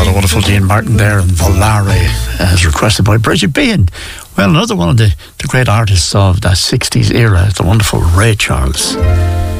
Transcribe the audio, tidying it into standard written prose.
the wonderful Dean Martin there, and Volare, as requested by Bridget Behan. Well, another one of the great artists of that 60s era, the wonderful Ray Charles.